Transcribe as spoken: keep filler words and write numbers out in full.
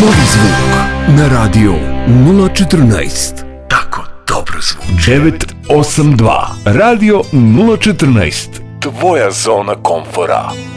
Novi zvuk na radio nula četrnaest. Tako dobro zvuči. devet osam dva. Radio nula četrnaest. Tvoja zona komfora.